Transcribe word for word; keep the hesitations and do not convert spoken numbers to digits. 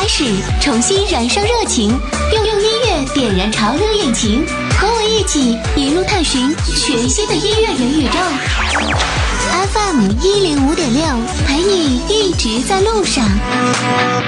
始，重新燃烧热情，用用音乐点燃潮流引擎，和我一起一路探寻全新的音乐元宇宙。F M 一零五点六，陪你一直在路上。